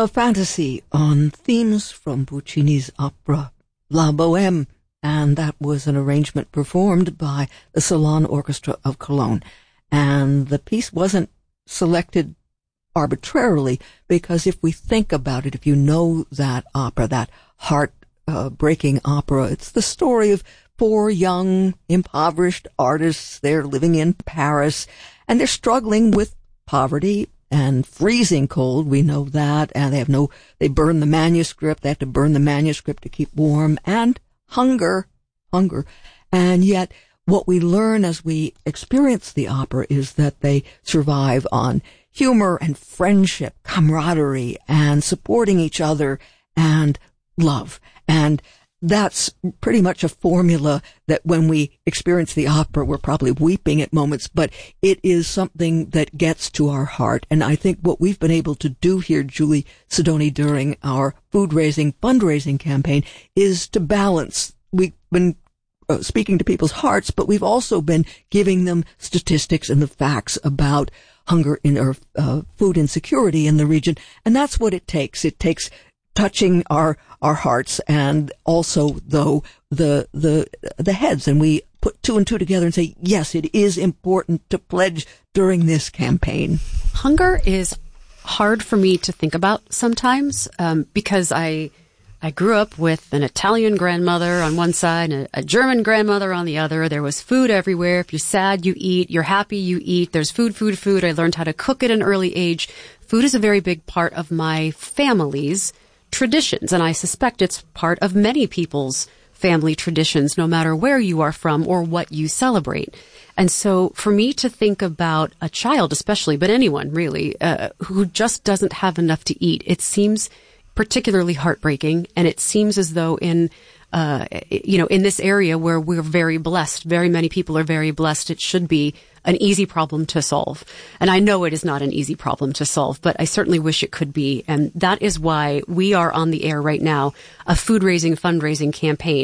a fantasy on themes from Puccini's opera La Bohème, and that was an arrangement performed by the Salon Orchestra of Cologne. And the piece wasn't selected arbitrarily, because if we think about it, if you know that opera, that heart-breaking opera, it's the story of 4 young, impoverished artists. They're living in Paris, and they're struggling with poverty and freezing cold. We know that. And they burn the manuscript. They have to burn the manuscript to keep warm, and hunger. And yet what we learn as we experience the opera is that they survive on humor and friendship, camaraderie, and supporting each other and love. And that's pretty much a formula that when we experience the opera, we're probably weeping at moments, but it is something that gets to our heart. And I think what we've been able to do here, Julie Sidoni, during our fundraising campaign is to balance. We've been speaking to people's hearts, but we've also been giving them statistics and the facts about hunger or food insecurity in the region. And that's what it takes. It takes touching our hearts, and also, though, the heads. And we put 2 and 2 together and say, yes, it is important to pledge during this campaign. Hunger is hard for me to think about sometimes, because I grew up with an Italian grandmother on one side and a German grandmother on the other. There was food everywhere. If you're sad, you eat. You're happy, you eat. There's food. I learned how to cook at an early age. Food is a very big part of my family's traditions, and I suspect it's part of many people's family traditions, no matter where you are from or what you celebrate. And so for me to think about a child especially, but anyone really, who just doesn't have enough to eat, it seems particularly heartbreaking. And it seems as though in this area where we're very blessed, very many people are very blessed, it should be an easy problem to solve. And I know it is not an easy problem to solve, but I certainly wish it could be. And that is why we are on the air right now, a fundraising campaign